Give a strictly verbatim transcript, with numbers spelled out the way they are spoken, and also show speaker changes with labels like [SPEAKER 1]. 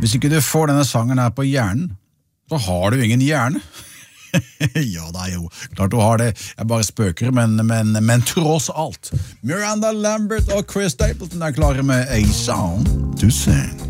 [SPEAKER 1] Hvis ikke du får denne sangen her på hjernen, så har du ingen hjerne. Ja, det er jo klart du har det. Jeg bare spøker, men, men, men tross alt. Miranda Lambert og Chris Stapleton er klare med A Song to Sing.